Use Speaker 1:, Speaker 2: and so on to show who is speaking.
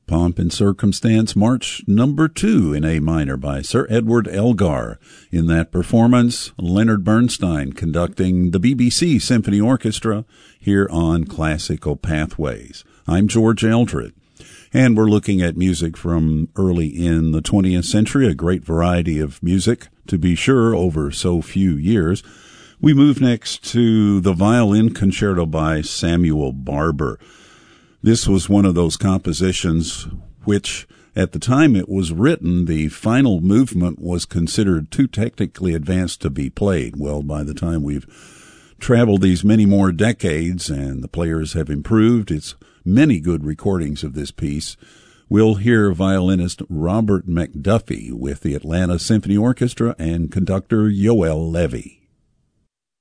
Speaker 1: Pomp and Circumstance, March number 2 in A minor by Sir Edward Elgar. In that performance, Leonard Bernstein conducting the BBC Symphony Orchestra here on Classical Pathways. I'm George Eldred, and we're looking at music from early in the 20th century, a great variety of music, to be sure, over so few years. We move next to the Violin Concerto by Samuel Barber. This was one of those compositions which, at the time it was written, the final movement was considered too technically advanced to be played. Well, by the time we've traveled these many more decades and the players have improved, it's many good recordings of this piece. We'll hear violinist Robert McDuffie with the Atlanta Symphony Orchestra and conductor Yoel Levy.